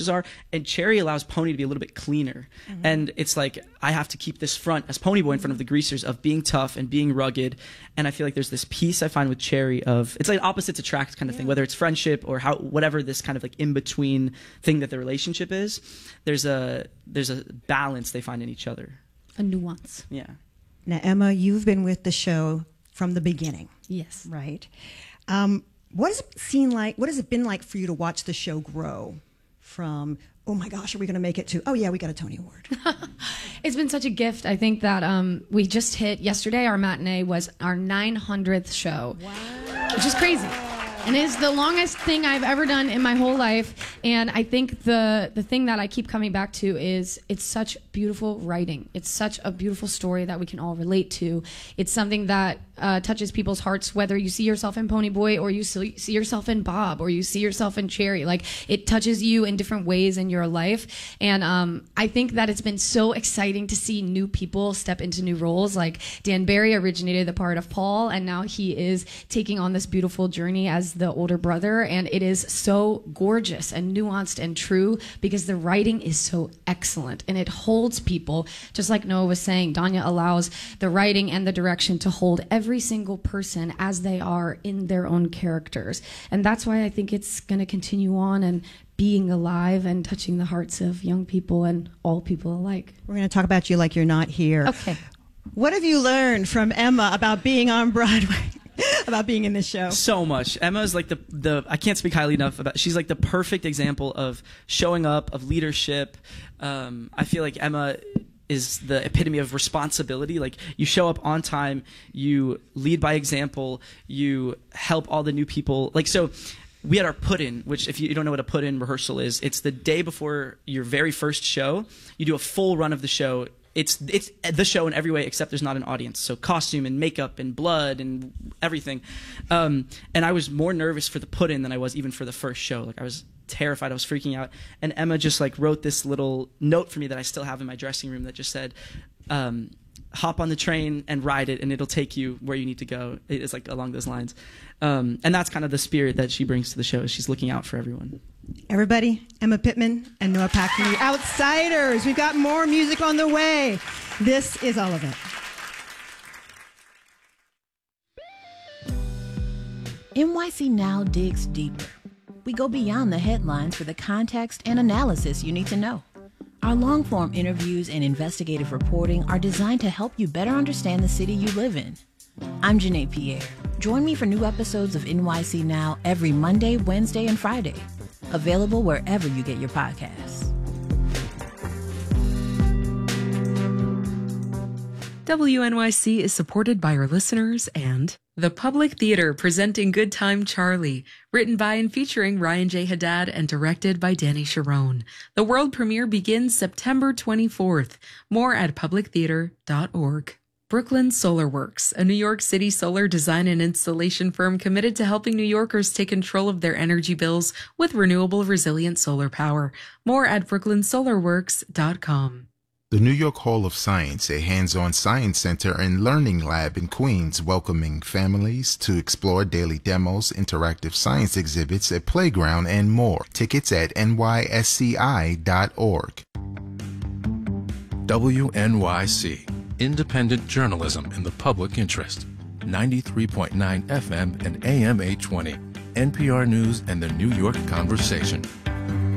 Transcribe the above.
blemishes are. And Cherry allows Pony to be a little bit cleaner. And it's like, I have to keep this front as Pony Boy in front of the greasers of being tough and being rugged. And I feel like there's this piece I find with Cherry of, it's like opposites attract kind of thing, whether it's friendship or whatever this kind of like in between thing that the relationship is. There's a balance they find in each other. A nuance. Yeah. Now, Emma, you've been with the show from the beginning. Yes. Right. What has it seemed like? What has it been like for you to watch the show grow from, oh my gosh, are we going to make it to, oh yeah, we got a Tony Award? It's been such a gift. I think that we just hit, yesterday our matinee was our 900th show. Wow. Which is crazy. And it is the longest thing I've ever done in my whole life. And I think the thing that I keep coming back to is it's such beautiful writing. It's such a beautiful story that we can all relate to. It's something that touches people's hearts, whether you see yourself in Pony Boy or you see yourself in Bob or you see yourself in Cherry. Like, it touches you in different ways in your life. And I think that it's been so exciting to see new people step into new roles. Like, Dan Barry originated the part of Paul, and now he is taking on this beautiful journey as the older brother. And it is so gorgeous and nuanced and true because the writing is so excellent and it holds people. Just like Noah was saying, Danya allows the writing and the direction to hold every single person as they are in their own characters. And that's why I think it's going to continue on and being alive and touching the hearts of young people and all people alike. We're going to talk about you like you're not here. Okay. What have you learned from Emma about being on Broadway? About being in this show? So much. Emma is like the I can't speak highly enough about. She's like the perfect example of showing up, of leadership. I feel like Emma is the epitome of responsibility. Like, you show up on time, you lead by example, you help all the new people. Like, so we had our put-in, which, if you don't know what a put-in rehearsal is, it's the day before your very first show. You do a full run of the show. It's the show in every way except there's not an audience. So costume and makeup and blood and everything. And I was more nervous for the put-in than I was even for the first show. Like, I was terrified. I was freaking out. And Emma just like wrote this little note for me that I still have in my dressing room that just said, hop on the train and ride it and it'll take you where you need to go. It's like along those lines. And that's kind of the spirit that she brings to the show, is she's looking out for everyone. Everybody, Emma Pittman and Noah Packney, Outsiders. We've got more music on the way. This is all of it. NYC Now digs deeper. We go beyond the headlines for the context and analysis you need to know. Our long-form interviews and investigative reporting are designed to help you better understand the city you live in. I'm Janae Pierre. Join me for new episodes of NYC Now every Monday, Wednesday, and Friday. Available wherever you get your podcasts. WNYC is supported by our listeners and The Public Theater, presenting Good Time Charlie, written by and featuring Ryan J. Haddad and directed by Danny Sharon. The world premiere begins September 24th. More at publictheater.org. Brooklyn Solar Works, a New York City solar design and installation firm committed to helping New Yorkers take control of their energy bills with renewable, resilient solar power. More at brooklynsolarworks.com. The New York Hall of Science, a hands-on science center and learning lab in Queens, welcoming families to explore daily demos, interactive science exhibits, a playground, and more. Tickets at nysci.org. WNYC, independent journalism in the public interest. 93.9 FM and AM 820. NPR News and the New York Conversation.